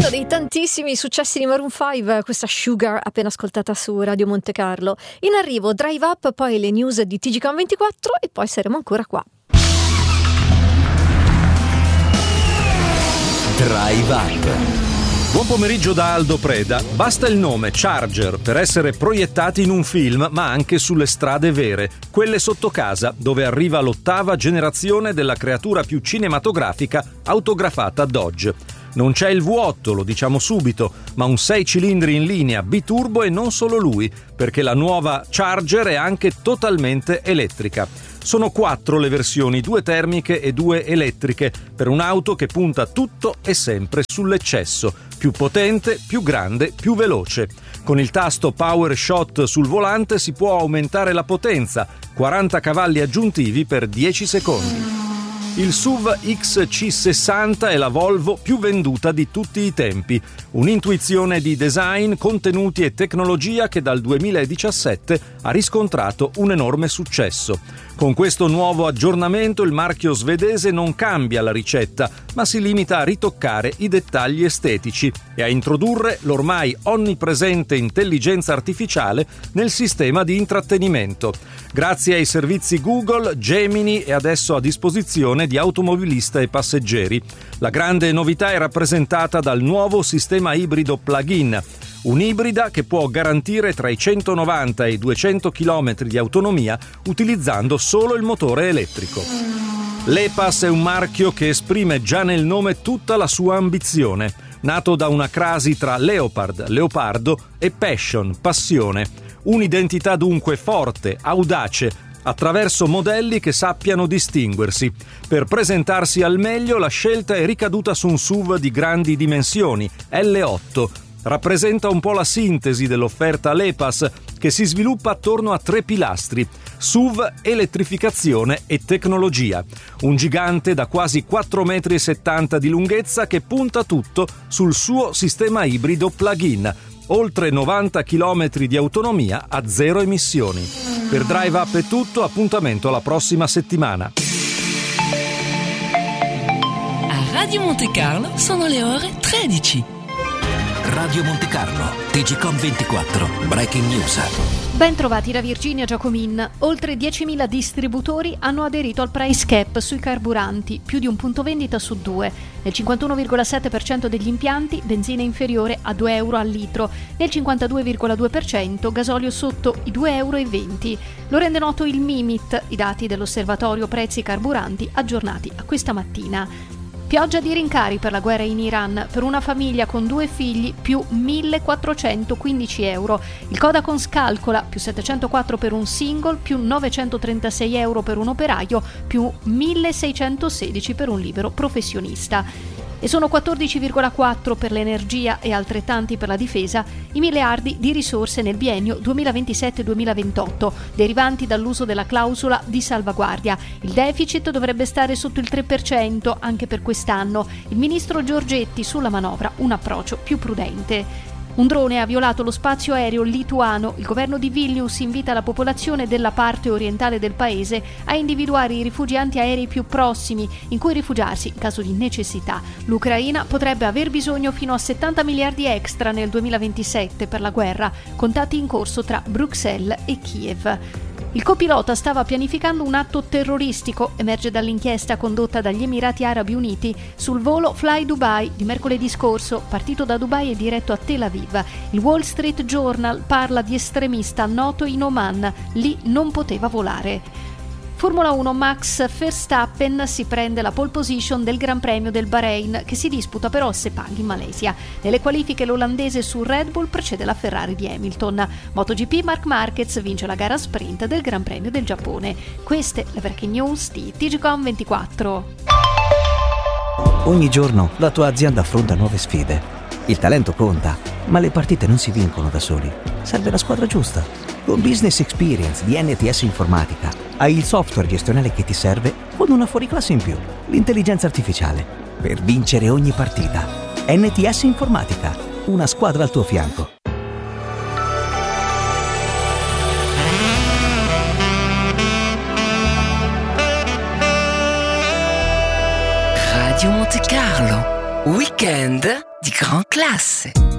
Uno dei tantissimi successi di Maroon 5, questa Sugar appena ascoltata su Radio Monte Carlo. In arrivo Drive Up, poi le news di TGCOM24 e poi saremo ancora qua. Drive Up. Buon pomeriggio da Aldo Preda. Basta il nome Charger per essere proiettati in un film, ma anche sulle strade vere, quelle sotto casa, dove arriva l'8ª generazione della creatura più cinematografica autografata Dodge. Non c'è il V8, lo diciamo subito, ma un 6 cilindri in linea biturbo e non solo lui, perché la nuova Charger è anche totalmente elettrica. Sono 4 le versioni, 2 termiche e 2 elettriche, per un'auto che punta tutto e sempre sull'eccesso. Più potente, più grande, più veloce. Con il tasto Power Shot sul volante si può aumentare la potenza, 40 cavalli aggiuntivi per 10 secondi. Il SUV XC60 è la Volvo più venduta di tutti i tempi. Un'intuizione di design, contenuti e tecnologia che dal 2017 ha riscontrato un enorme successo. Con questo nuovo aggiornamento il marchio svedese non cambia la ricetta, ma si limita a ritoccare i dettagli estetici e a introdurre l'ormai onnipresente intelligenza artificiale nel sistema di intrattenimento. Grazie ai servizi Google, Gemini è adesso a disposizione di automobilista e passeggeri. La grande novità è rappresentata dal nuovo sistema ibrido plug-in, un'ibrida che può garantire tra i 190 e i 200 km di autonomia utilizzando solo il motore elettrico. L'E-Pass è un marchio che esprime già nel nome tutta la sua ambizione, nato da una crasi tra Leopard, leopardo e passion, passione. Un'identità dunque forte, audace, attraverso modelli che sappiano distinguersi. Per presentarsi al meglio la scelta è ricaduta su un SUV di grandi dimensioni, L8. Rappresenta un po' la sintesi dell'offerta L'E-Pass, che si sviluppa attorno a 3 pilastri: SUV, elettrificazione e tecnologia. Un gigante da quasi 4,70 m di lunghezza che punta tutto sul suo sistema ibrido plug-in. Oltre 90 km di autonomia a 0 emissioni. Per Drive Up è tutto, appuntamento alla prossima settimana. A Radio Monte Carlo sono le ore 13. Radio Monte Carlo, TGCOM24, Breaking News. Ben trovati da Virginia Giacomin. Oltre 10.000 distributori hanno aderito al price cap sui carburanti, più di un punto vendita su 2. Nel 51,7% degli impianti benzina inferiore a 2 euro al litro, nel 52,2% gasolio sotto i 2,20 euro. Lo rende noto il MIMIT, i dati dell'osservatorio prezzi carburanti aggiornati a questa mattina. Pioggia di rincari per la guerra in Iran. Per una famiglia con 2 figli più 1.415 euro. Il Codacons calcola più 704 per un single, più 936 euro per un operaio, più 1.616 per un libero professionista. E sono 14,4 per l'energia e altrettanti per la difesa i miliardi di risorse nel biennio 2027-2028, derivanti dall'uso della clausola di salvaguardia. Il deficit dovrebbe stare sotto il 3% anche per quest'anno. Il ministro Giorgetti sulla manovra un approccio più prudente. Un drone ha violato lo spazio aereo lituano. Il governo di Vilnius invita la popolazione della parte orientale del paese a individuare i rifugi antiaerei più prossimi in cui rifugiarsi in caso di necessità. L'Ucraina potrebbe aver bisogno fino a 70 miliardi extra nel 2027 per la guerra, contatti in corso tra Bruxelles e Kiev. Il copilota stava pianificando un atto terroristico, emerge dall'inchiesta condotta dagli Emirati Arabi Uniti sul volo Fly Dubai di mercoledì scorso, partito da Dubai e diretto a Tel Aviv. Il Wall Street Journal parla di estremista noto in Oman, lì non poteva volare. Formula 1, Max Verstappen si prende la pole position del Gran Premio del Bahrain, che si disputa però a Sepang in Malesia. Nelle qualifiche l'olandese su Red Bull precede la Ferrari di Hamilton. MotoGP, Marc Marquez vince la gara sprint del Gran Premio del Giappone. Queste le breaking news di TGCOM24. Ogni giorno la tua azienda affronta nuove sfide. Il talento conta, ma le partite non si vincono da soli. Serve la squadra giusta. Con Business Experience di NTS Informatica hai il software gestionale che ti serve con una fuoriclasse in più, l'intelligenza artificiale, per vincere ogni partita. NTS Informatica, una squadra al tuo fianco. Radio Monte Carlo. Weekend di gran classe.